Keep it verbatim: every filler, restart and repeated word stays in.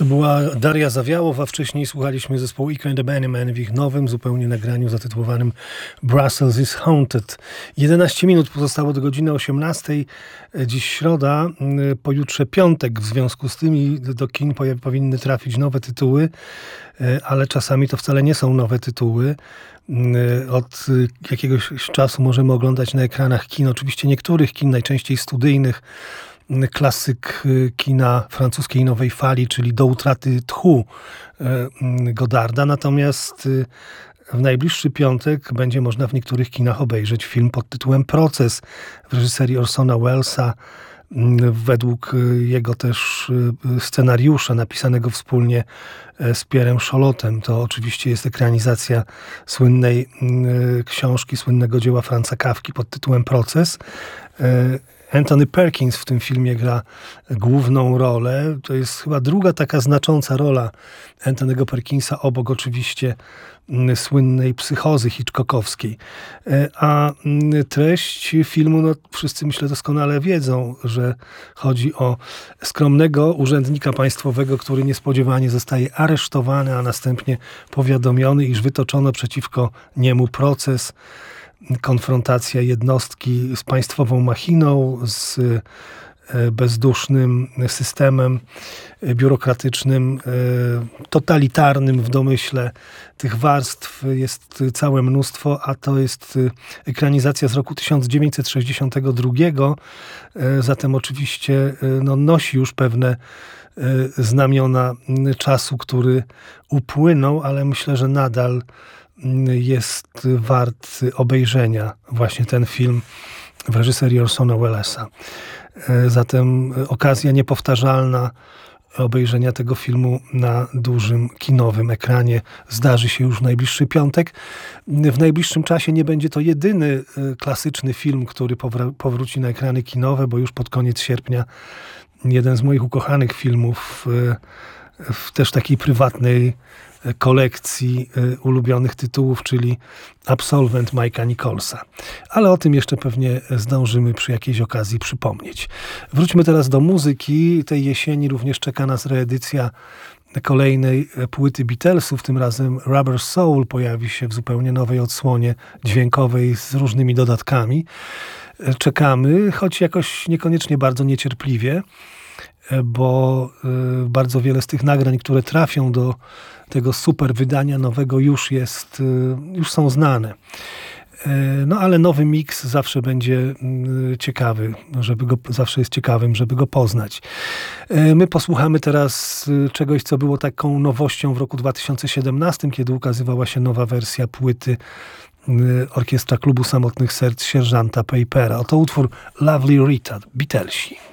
To była Daria Zawiałow, a wcześniej słuchaliśmy zespołu Echo and the Bunnymen w ich nowym zupełnie nagraniu zatytułowanym Brussels is Haunted. jedenaście minut pozostało do godziny osiemnastej. Dziś środa, pojutrze piątek. W związku z tym do kin powinny trafić nowe tytuły, ale czasami to wcale nie są nowe tytuły. Od jakiegoś czasu możemy oglądać na ekranach kin, oczywiście niektórych kin, najczęściej studyjnych, klasyk kina francuskiej nowej fali, czyli Do utraty tchu Godarda. Natomiast w najbliższy piątek będzie można w niektórych kinach obejrzeć film pod tytułem Proces w reżyserii Orsona Wellesa, według jego też scenariusza napisanego wspólnie z Pierrem Cholotem. To oczywiście jest ekranizacja słynnej książki, słynnego dzieła Franza Kafki pod tytułem Proces. Anthony Perkins w tym filmie gra główną rolę. To jest chyba druga taka znacząca rola Anthony'ego Perkinsa, obok oczywiście słynnej Psychozy hitchcockowskiej. A treść filmu, no wszyscy myślę doskonale wiedzą, że chodzi o skromnego urzędnika państwowego, który niespodziewanie zostaje aresztowany, a następnie powiadomiony, iż wytoczono przeciwko niemu proces. Konfrontacja jednostki z państwową machiną, z bezdusznym systemem biurokratycznym, totalitarnym w domyśle. Tych warstw jest całe mnóstwo, a to jest ekranizacja z roku tysiąc dziewięćset sześćdziesiątego drugiego. Zatem oczywiście no, nosi już pewne znamiona czasu, który upłynął, ale myślę, że nadal jest wart obejrzenia właśnie ten film w reżyserii Orsona Wellesa. Zatem okazja niepowtarzalna obejrzenia tego filmu na dużym kinowym ekranie zdarzy się już w najbliższy piątek. W najbliższym czasie nie będzie to jedyny klasyczny film, który powr- powróci na ekrany kinowe, bo już pod koniec sierpnia jeden z moich ukochanych filmów w też takiej prywatnej kolekcji ulubionych tytułów, czyli Absolvent Mike'a Nicholsa. Ale o tym jeszcze pewnie zdążymy przy jakiejś okazji przypomnieć. Wróćmy teraz do muzyki. Tej jesieni również czeka nas reedycja kolejnej płyty Beatlesów. Tym razem Rubber Soul pojawi się w zupełnie nowej odsłonie dźwiękowej z różnymi dodatkami. Czekamy, choć jakoś niekoniecznie bardzo niecierpliwie, bo bardzo wiele z tych nagrań, które trafią do tego super wydania nowego już jest, już są znane. No ale nowy miks zawsze będzie ciekawy, żeby go, zawsze jest ciekawym, żeby go poznać. My posłuchamy teraz czegoś, co było taką nowością w roku dwa tysiące siedemnastym, kiedy ukazywała się nowa wersja płyty Orkiestra Klubu Samotnych Serc Sierżanta Pepera. Oto utwór Lovely Rita, Beatlesi.